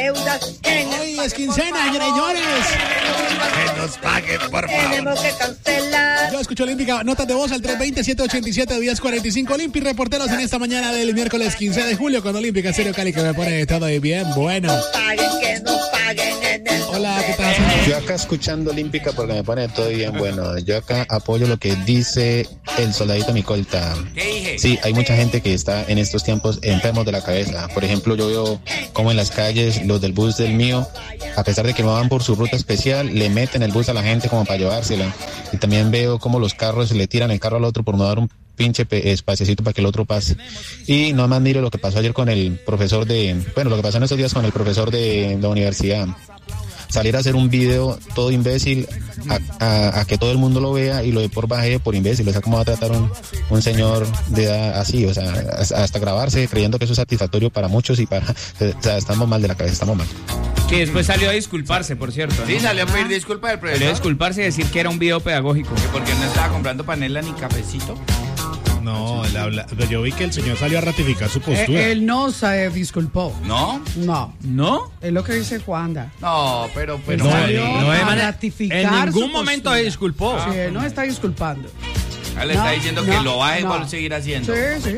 Hoy es quincena, señores. Que nos paguen, por favor. Tenemos que cancelar. Yo escucho Olímpica, notas de voz al 320-787-1045. Olympi, reporteros en esta mañana del miércoles 15 de julio con Olímpica Serio Cali, que me pone todo bien bueno. Que nos paguen en el... Hola, ¿qué tal? Yo acá escuchando Olímpica porque me pone todo bien bueno. Yo acá apoyo lo que dice el soldadito Micolta. ¿Qué dije? Sí, hay mucha gente que está en estos tiempos enfermos de la cabeza. Por ejemplo, yo veo como en las calles los del bus del mío, a pesar de que no van por su ruta especial, le meten el bus a la gente como para llevársela. Y también veo como los carros le tiran el carro al otro por no dar un pinche espaciecito para que el otro pase. Y no más mire lo que pasó ayer con el profesor lo que pasó en estos días con el profesor de la universidad. Salir a hacer un video todo imbécil a que todo el mundo lo vea y lo de por baje por imbécil. O sea, ¿cómo va a tratar un señor de edad así? O sea, hasta grabarse creyendo que eso es satisfactorio para muchos y para... O sea, estamos mal de la cabeza, estamos mal. Que después salió a disculparse, por cierto, ¿no? Sí, salió a pedir disculpas del profesor. Salió a disculparse y decir que era un video pedagógico. Que porque no estaba comprando panela ni cafecito. No, yo vi que el señor salió a ratificar su postura. Él no se disculpó. ¿No? No. ¿No? Es lo que dice Juanda. No, pero No, salió no, a ratificar en su ningún momento postura. se disculpó. Sí, él no está disculpando. Le está diciendo que lo va a igual seguir haciendo. Sí.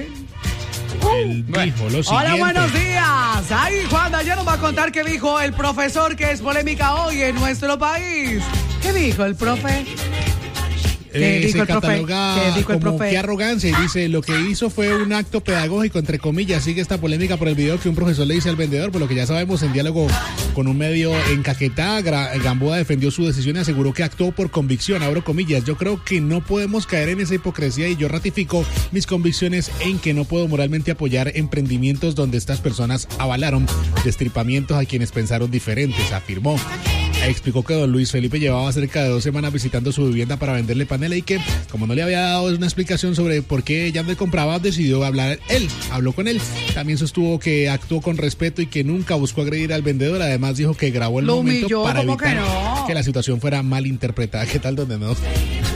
Él dijo lo siguiente. Hola, buenos días. Ahí Juanda ya nos va a contar qué dijo el profesor, que es polémica hoy en nuestro país. ¿Qué dijo el profe? ¿Qué dijo Se el profe? cataloga ¿Qué dijo el como profe? qué arrogancia y dice lo que hizo fue un acto pedagógico, entre comillas. Sigue esta polémica por el video que un profesor le dice al vendedor, por lo que ya sabemos, en diálogo con un medio en Caquetá, Gamboa defendió su decisión y aseguró que actuó por convicción, abro comillas. Yo creo que no podemos caer en esa hipocresía y yo ratifico mis convicciones en que no puedo moralmente apoyar emprendimientos donde estas personas avalaron destripamientos a quienes pensaron diferentes, afirmó. Explicó que don Luis Felipe llevaba cerca de 2 semanas visitando su vivienda para venderle panela y que, como no le había dado una explicación sobre por qué ella no compraba, decidió hablar él. Habló con él. También sostuvo que actuó con respeto y que nunca buscó agredir al vendedor. Además dijo que grabó el momento humilló, para ¿cómo evitar que no? la situación fuera mal interpretada. ¿Qué tal donde no?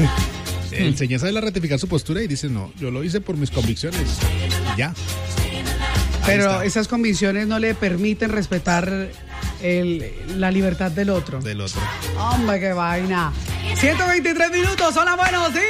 El señor sabe ratificar su postura y dice, no, yo lo hice por mis convicciones. Ya. Pero esas convicciones no le permiten respetar la libertad del otro. Hombre, qué vaina. 123 minutos, hola, buenos días.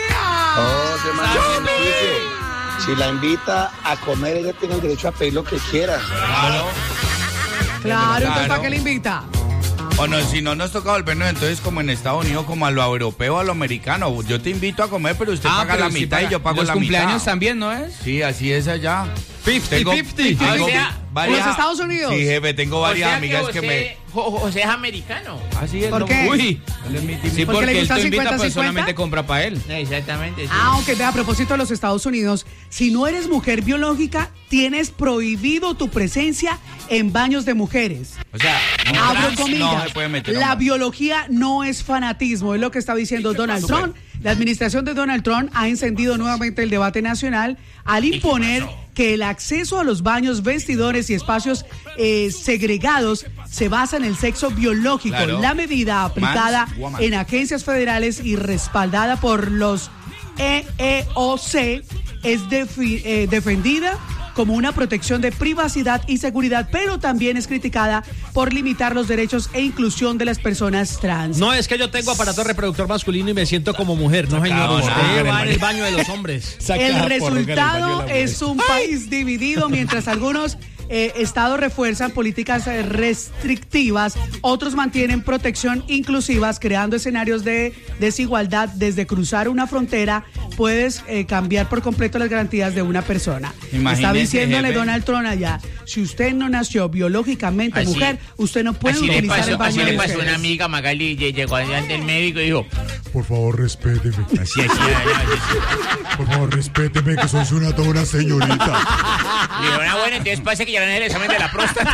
Si la invita a comer, ella tiene el derecho a pedir lo que quiera. Claro, entonces ¿para qué le invita? O no, si no nos toca volvernos entonces como en Estados Unidos, como a lo europeo, a lo americano. Yo te invito a comer, pero usted paga la mitad y yo pago la mitad. Los cumpleaños también, ¿no es? Sí, así es allá. 50-50. O sea, ¿en los Estados Unidos? Sí, jefe, tengo varias amigas que me... José es americano. Así es. ¿Por qué? Uy. Sí, porque él te invita, pues 50-50? solamente compra para él. Exactamente. Sí. Aunque a propósito de los Estados Unidos, si no eres mujer biológica, tienes prohibido tu presencia en baños de mujeres. O sea, Abro comillas. no se puede meter La biología no es fanatismo, es lo que está diciendo Donald Trump. La administración de Donald Trump ha encendido nuevamente el debate nacional al imponer que el acceso a los baños, vestidores y espacios segregados se basa en el sexo biológico. Claro. La medida aplicada woman. en agencias federales y respaldada por los EEOC es defendida como una protección de privacidad y seguridad, pero también es criticada por limitar los derechos e inclusión de las personas trans. No, es que yo tengo aparato reproductor masculino y me siento como mujer, no señor, usted va en el baño de los hombres. El resultado es un país dividido, mientras algunos estados refuerzan políticas restrictivas, otros mantienen protección inclusivas, creando escenarios de desigualdad. Desde cruzar una frontera puedes cambiar por completo las garantías de una persona. Imagínese, está diciéndole jefe. Donald Trump allá, si usted no nació biológicamente Así- mujer, usted no puede utilizar el baño así de le pasó a mujeres. una amiga, Magali, llegó allá ante el médico y dijo, Por favor, respéteme. así, Por favor, respéteme, que soy toda una señorita. le dijo, bueno, entonces pase que ya gané el examen de la próstata.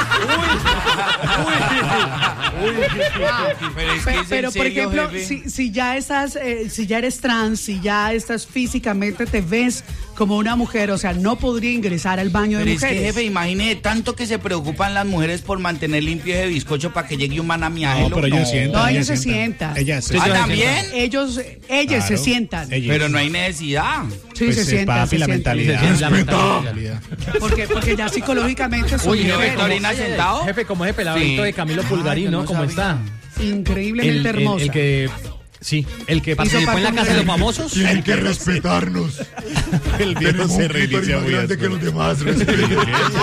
Pero es que es en Pero por serio, ejemplo, jefe. si ya estás, si ya eres trans, si ya estás físicamente, te ves como una mujer, o sea, no podría ingresar al baño de Pero es que, mujeres. jefe, imagine tanto que se preocupan las mujeres por mantener limpio ese bizcocho para que llegue un manamiaje. No, pero ellos sientan. No, ellas ellos se sientan. Ellas ¿Ah, también? Ellas Claro. se sientan. Ellas. Pero no hay necesidad. Sí, Sí, Pues se siente. papi, se la siente. mentalidad. Porque ya psicológicamente son Uy, jefe, Victorina sentado. jefe, como ese peladito Sí. de Camilo Pulgarino, ¿cómo está? increíblemente hermosa. El que... Sí, el que participó en la Casa de los Famosos. Tienen que respetarnos. El viejo se reinicia más muy grande que áspero. los demás. Respeten.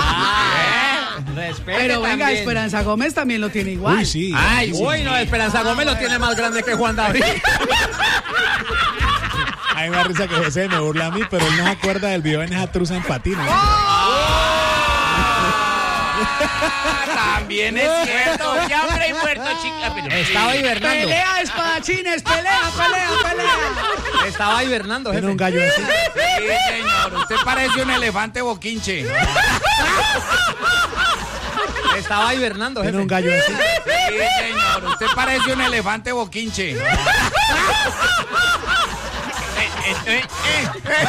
Pero venga, Esperanza Gómez también lo tiene igual. Uy, sí. Ay, uy, no, Esperanza Gómez lo tiene más grande que Juan David. A mí me da risa que José me burla a mí, pero él no se acuerda del video en esa truza en patines. También es cierto. Ya hombre muerto, chica. Estaba hibernando. Pelea, espadachines, pelea. Estaba hibernando, Tiene jefe. un gallo así. Sí, señor. Usted parece un elefante boquinche. Estaba hibernando, Tiene jefe. un gallo así. Sí, señor. Usted parece un elefante boquinche.